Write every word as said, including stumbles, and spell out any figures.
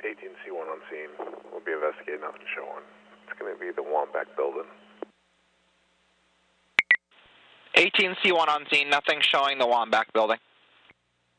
eighteen C one on scene. We'll be investigating, nothing showing. It's going to be the Wambach building. eighteen C one on scene, nothing showing the Wambach building.